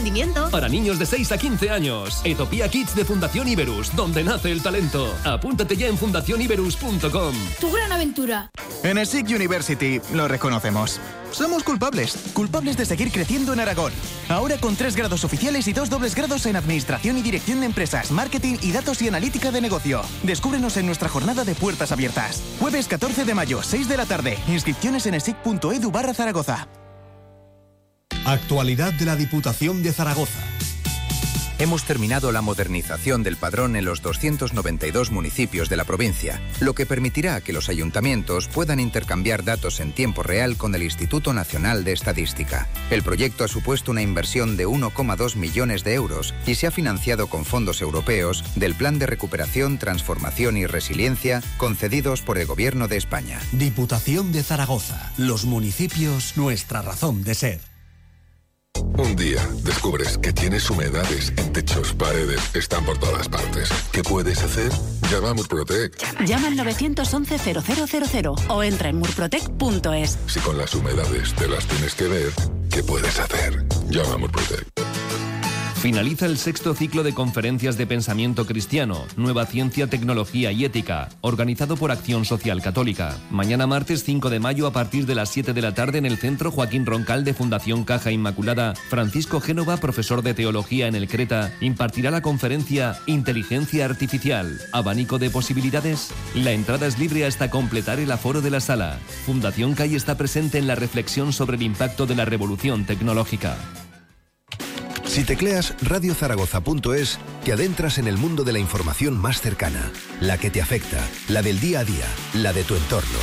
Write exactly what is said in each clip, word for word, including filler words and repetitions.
emprendimiento. Para niños de seis a quince años. Etopía Kids de Fundación Iberus, donde nace el talento. Apúntate ya en fundación iberus punto com. Tu gran aventura. En ESIC University lo reconocemos. Somos culpables, culpables de seguir creciendo en Aragón. Ahora con tres grados oficiales y dos dobles grados en Administración y Dirección de Empresas, Marketing y Datos y Analítica de Negocio. Descúbrenos en nuestra jornada de puertas abiertas. Jueves catorce de mayo, seis de la tarde. Inscripciones en esic punto edu barra Zaragoza. Actualidad de la Diputación de Zaragoza. Hemos terminado la modernización del padrón en los doscientos noventa y dos municipios de la provincia, lo que permitirá que los ayuntamientos puedan intercambiar datos en tiempo real con el Instituto Nacional de Estadística. El proyecto ha supuesto una inversión de uno coma dos millones de euros y se ha financiado con fondos europeos del Plan de Recuperación, Transformación y Resiliencia concedidos por el Gobierno de España. Diputación de Zaragoza. Los municipios, nuestra razón de ser. Un día descubres que tienes humedades en techos, paredes, están por todas partes. ¿Qué puedes hacer? Llama a Murprotec. Llama al nueve once cero cero cero cero o entra en murprotec punto es. Si con las humedades te las tienes que ver, ¿qué puedes hacer? Llama a Murprotec. Finaliza el sexto ciclo de conferencias de pensamiento cristiano, Nueva Ciencia, Tecnología y Ética, organizado por Acción Social Católica. Mañana martes cinco de mayo a partir de las siete de la tarde en el Centro Joaquín Roncal de Fundación Caja Inmaculada, Francisco Génova, profesor de Teología en el Creta, impartirá la conferencia Inteligencia Artificial, abanico de posibilidades. La entrada es libre hasta completar el aforo de la sala. Fundación C A I está presente en la reflexión sobre el impacto de la revolución tecnológica. Si tecleas radio zaragoza punto es, te adentras en el mundo de la información más cercana, la que te afecta, la del día a día, la de tu entorno.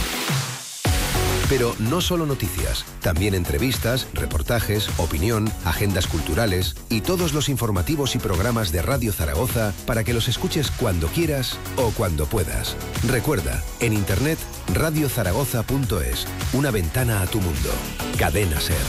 Pero no solo noticias, también entrevistas, reportajes, opinión, agendas culturales y todos los informativos y programas de Radio Zaragoza para que los escuches cuando quieras o cuando puedas. Recuerda, en internet radio zaragoza punto es, una ventana a tu mundo. Cadena SER.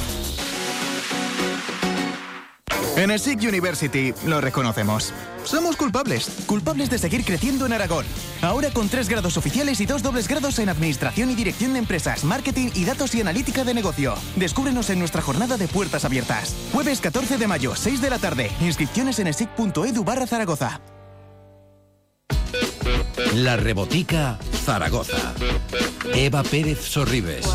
En ESIC University lo reconocemos. Somos culpables, culpables de seguir creciendo en Aragón. Ahora con tres grados oficiales y dos dobles grados en Administración y Dirección de Empresas, Marketing y Datos y Analítica de Negocio. Descúbrenos en nuestra jornada de puertas abiertas. Jueves catorce de mayo, seis de la tarde. Inscripciones en esic punto edu barra Zaragoza. La Rebotica, Zaragoza. Eva Pérez Sorribes.